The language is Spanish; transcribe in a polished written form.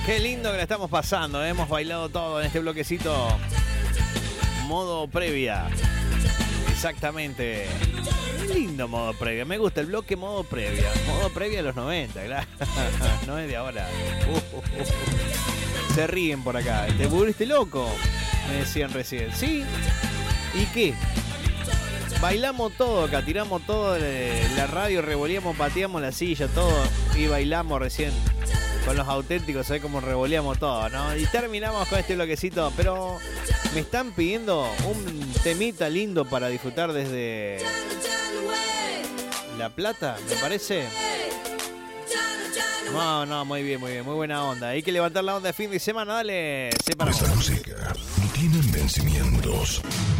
Qué lindo que la estamos pasando, ¿eh? Hemos bailado todo en este bloquecito. Modo previa. Exactamente. Lindo modo previa. Me gusta el bloque modo previa. Modo previa de los 90, claro. No es de ahora. Se ríen por acá. ¿Te volviste loco? Me decían recién. ¿Sí? ¿Y qué? Bailamos todo acá, tiramos todo de la radio, revoleamos, pateamos la silla, todo. Y bailamos recién con los auténticos, ¿sabes cómo revoleamos todo, no? Y terminamos con este bloquecito, pero me están pidiendo un temita lindo para disfrutar desde La Plata, me parece. No, muy bien, muy buena onda. Hay que levantar la onda de fin de semana, dale, separamos. Esta música no tiene vencimientos.